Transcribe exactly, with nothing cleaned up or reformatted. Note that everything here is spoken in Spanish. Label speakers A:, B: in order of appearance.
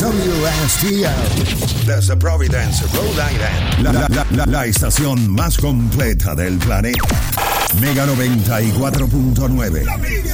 A: W S T L desde Providence, Rhode Island. La, la, la, la, la estación más completa del planeta. Mega noventa y cuatro punto nueve.